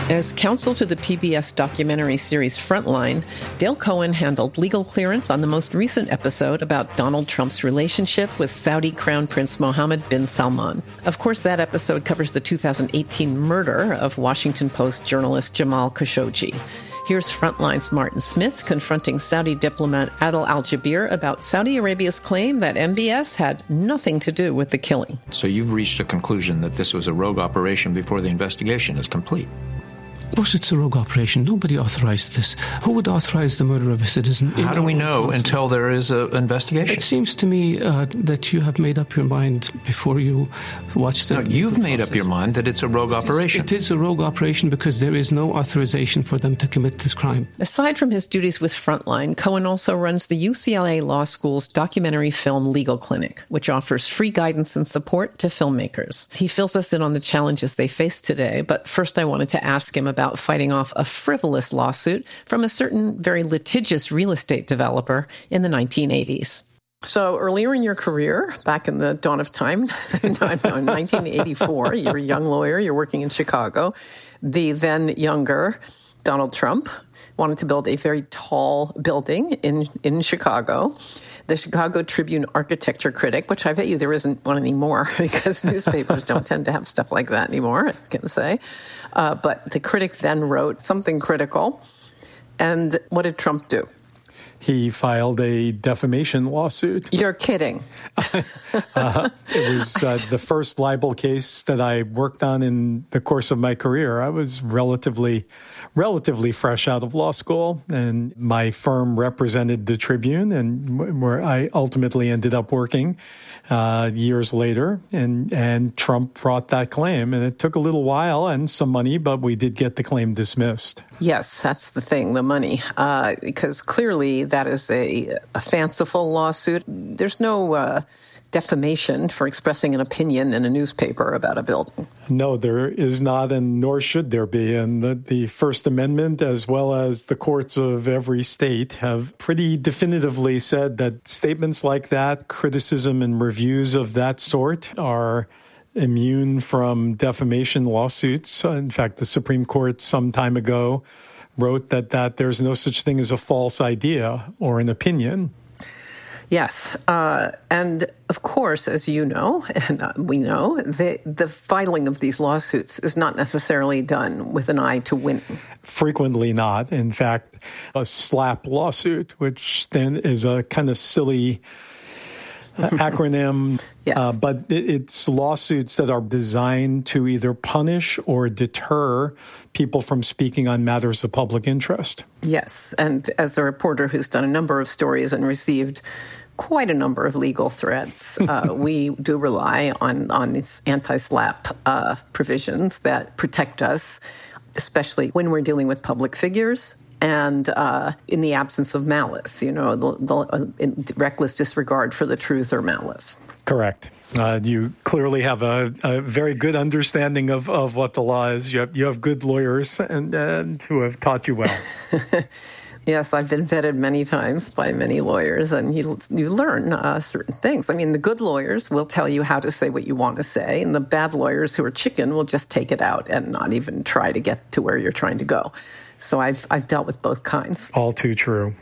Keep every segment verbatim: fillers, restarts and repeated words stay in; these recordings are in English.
As counsel to the P B S documentary series Frontline, Dale Cohen handled legal clearance on the most recent episode about Donald Trump's relationship with Saudi Crown Prince Mohammed bin Salman. Of course, that episode covers the two thousand eighteen murder of Washington Post journalist Jamal Khashoggi. Here's Frontline's Martin Smith confronting Saudi diplomat Adel Al-Jubeir about Saudi Arabia's claim that M B S had nothing to do with the killing. So you've reached a conclusion that this was a rogue operation before the investigation is complete. Of course, it's a rogue operation. Nobody authorized this. Who would authorize the murder of a citizen? How do we know until there is an investigation? It seems to me uh, that you have made up your mind before you watch the... No, you've the made process. up your mind that it's a rogue it operation. Is, it is a rogue operation because there is no authorization for them to commit this crime. Aside from his duties with Frontline, Cohen also runs the U C L A Law School's documentary film Legal Clinic, which offers free guidance and support to filmmakers. He fills us in on the challenges they face today, but first I wanted to ask him about fighting off a frivolous lawsuit from a certain very litigious real estate developer in the nineteen eighties. So earlier in your career, back in the dawn of time, in nineteen eighty-four, you're a young lawyer, you're working in Chicago. The then younger Donald Trump wanted to build a very tall building in, in Chicago. The Chicago Tribune architecture critic, which I bet you there isn't one anymore because newspapers don't tend to have stuff like that anymore, I can say. Uh, but the critic then wrote something critical. And what did Trump do? He filed a defamation lawsuit. You're kidding. uh, it was uh, the first libel case that I worked on in the course of my career. I was relatively, relatively fresh out of law school, and my firm represented the Tribune, and where I ultimately ended up working uh, years later. And and Trump brought that claim, and it took a little while and some money, but we did get the claim dismissed. Yes, that's the thing, the money, uh, because clearly that is a, a fanciful lawsuit. There's no uh, defamation for expressing an opinion in a newspaper about a building. No, there is not, and nor should there be. And the, the First Amendment, as well as the courts of every state, have pretty definitively said that statements like that, criticism and reviews of that sort, are immune from defamation lawsuits. In fact, the Supreme Court some time ago wrote that, that there's no such thing as a false idea or an opinion. Yes. Uh, and of course, as you know, and we know, the, the filing of these lawsuits is not necessarily done with an eye to winning. Frequently not. In fact, a SLAPP lawsuit, which then is a kind of silly acronym, yes. uh, but it's lawsuits that are designed to either punish or deter people from speaking on matters of public interest. Yes, and as a reporter who's done a number of stories and received quite a number of legal threats, uh, we do rely on, on these anti-SLAPP uh, provisions that protect us, especially when we're dealing with public figures. And uh, in the absence of malice, you know, the, the uh, reckless disregard for the truth or malice. Correct. Uh, you clearly have a, a very good understanding of, of what the law is. You have, you have good lawyers and, and who have taught you well. Yes, I've been vetted many times by many lawyers, and you, you learn uh, certain things. I mean, the good lawyers will tell you how to say what you want to say, and the bad lawyers who are chicken will just take it out and not even try to get to where you're trying to go. So I've I've dealt with both kinds. All too true.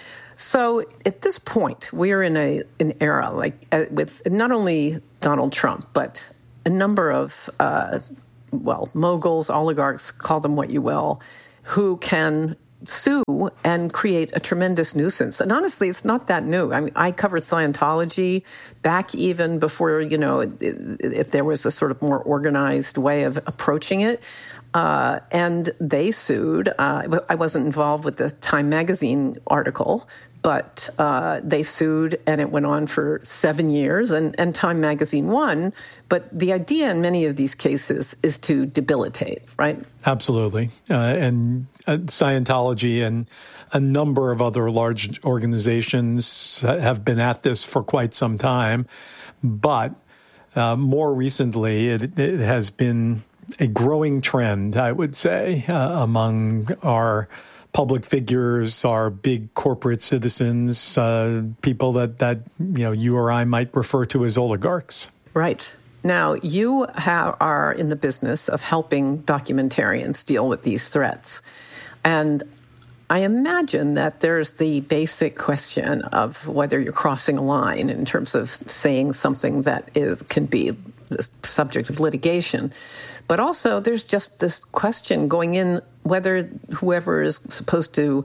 So at this point, we're in a an era like uh, with not only Donald Trump, but a number of uh, well moguls, oligarchs, call them what you will, who can sue and create a tremendous nuisance. And honestly, it's not that new. I mean, I covered Scientology back even before, you know, if there was a sort of more organized way of approaching it. Uh, and they sued. Uh, I wasn't involved with the Time magazine article, but uh, they sued, and it went on for seven years, and, and Time magazine won. But the idea in many of these cases is to debilitate, right? Absolutely. Uh, and uh, Scientology and a number of other large organizations have been at this for quite some time. But uh, more recently, it, it has been a growing trend, I would say, uh, among our public figures, our big corporate citizens, uh, people that, that, you know, you or I might refer to as oligarchs. Right. Now, you have, are in the business of helping documentarians deal with these threats. And I imagine that there's the basic question of whether you're crossing a line in terms of saying something that is can be the subject of litigation. But also there's just this question going in whether whoever is supposed to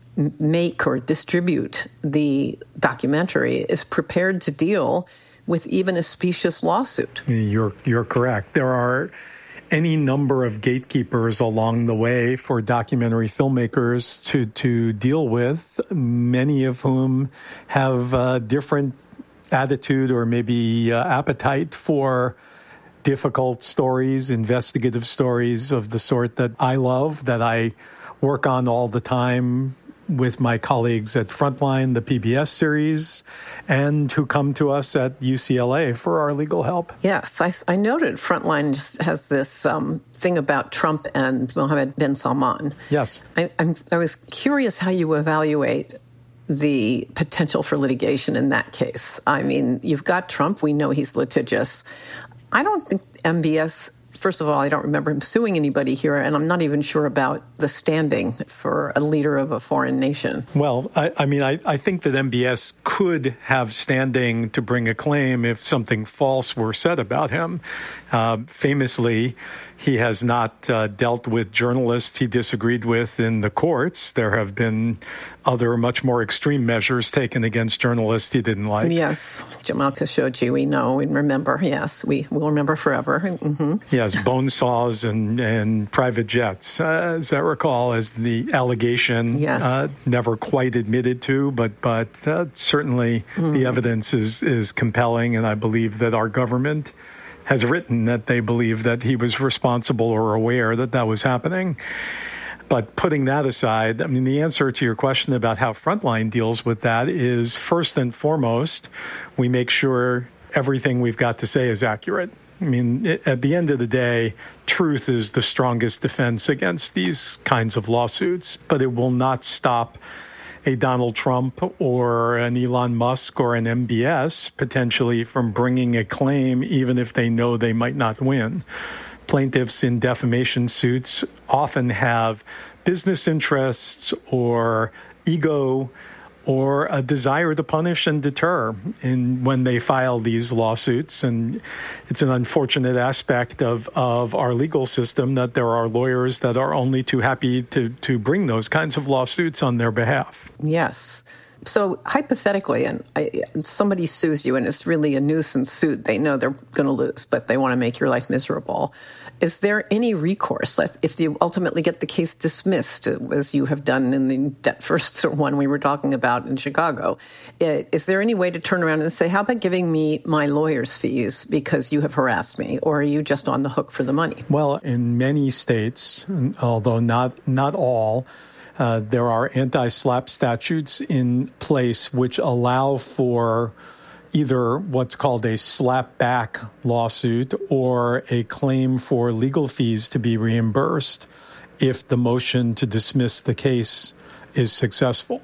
make or distribute the documentary is prepared to deal with even a specious lawsuit. You're you're correct. There are any number of gatekeepers along the way for documentary filmmakers to, to deal with, many of whom have a different attitude or maybe uh, appetite for difficult stories, investigative stories of the sort that I love, that I work on all the time with my colleagues at Frontline, the P B S series, and who come to us at U C L A for our legal help. Yes, I, I noted Frontline just has this um, thing about Trump and Mohammed bin Salman. Yes. I, I'm, I was curious how you evaluate the potential for litigation in that case. I mean, you've got Trump. We know he's litigious. I don't think M B S... First of all, I don't remember him suing anybody here, and I'm not even sure about the standing for a leader of a foreign nation. Well, I, I mean, I, I think that M B S could have standing to bring a claim if something false were said about him. Uh, famously, he has not uh, dealt with journalists he disagreed with in the courts. There have been other much more extreme measures taken against journalists he didn't like. Yes, Jamal Khashoggi, we know and remember. Yes, we will remember forever. Mm-hmm. Yes, bone saws and, and private jets, uh, as I recall, as the allegation. Yes. Uh, never quite admitted to, but but uh, certainly mm. the evidence is, is compelling, and I believe that our government has written that they believe that he was responsible or aware that that was happening. But putting that aside, I mean, the answer to your question about how Frontline deals with that is, first and foremost, we make sure everything we've got to say is accurate. I mean, it, at the end of the day, truth is the strongest defense against these kinds of lawsuits, but it will not stop a Donald Trump or an Elon Musk or an M B S potentially from bringing a claim, even if they know they might not win. Plaintiffs in defamation suits often have business interests or ego or a desire to punish and deter in when they file these lawsuits. And it's an unfortunate aspect of, of our legal system that there are lawyers that are only too happy to, to bring those kinds of lawsuits on their behalf. Yes. So hypothetically, and I, somebody sues you and it's really a nuisance suit, they know they're going to lose, but they want to make your life miserable. Is there any recourse if you ultimately get the case dismissed, as you have done in the debt first one we were talking about in Chicago? Is there any way to turn around and say, how about giving me my lawyer's fees because you have harassed me, or are you just on the hook for the money? Well, in many states, although not not all, Uh, there are anti-SLAPP statutes in place which allow for either what's called a slap-back lawsuit or a claim for legal fees to be reimbursed if the motion to dismiss the case is successful.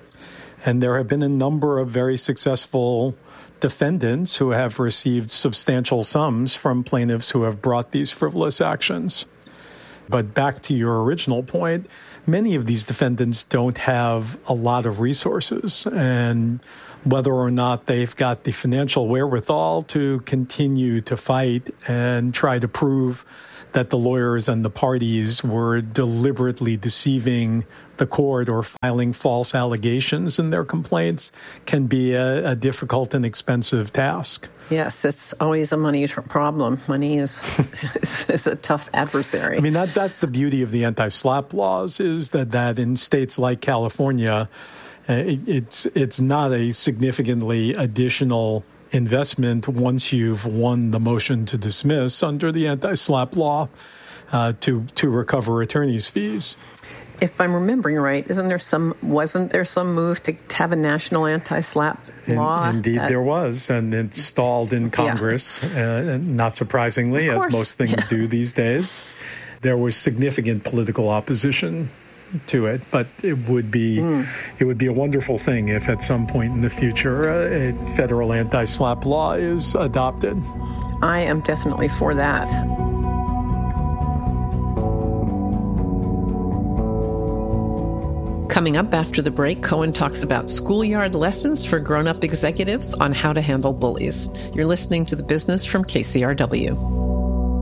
And there have been a number of very successful defendants who have received substantial sums from plaintiffs who have brought these frivolous actions. But back to your original point, many of these defendants don't have a lot of resources, and whether or not they've got the financial wherewithal to continue to fight and try to prove that the lawyers and the parties were deliberately deceiving the court or filing false allegations in their complaints can be a, a difficult and expensive task. Yes, it's always a money problem. Money is, is, is a tough adversary. I mean, that that's the beauty of the anti-SLAPP laws, is that, that in states like California, uh, it, it's it's not a significantly additional investment once you've won the motion to dismiss under the anti-SLAPP law uh, to to recover attorney's fees. If I'm remembering right, isn't there some? Wasn't there some move to have a national anti-SLAPP law? In, indeed, that, there was, and it stalled in Congress. Yeah. Uh, not surprisingly, as most things yeah. do these days. There was significant political opposition to it, but it would be mm. it would be a wonderful thing if at some point in the future a, a federal anti-SLAPP law is adopted. I am definitely for that. Coming up after the break, Cohen talks about schoolyard lessons for grown-up executives on how to handle bullies. You're listening to The Business from K C R W.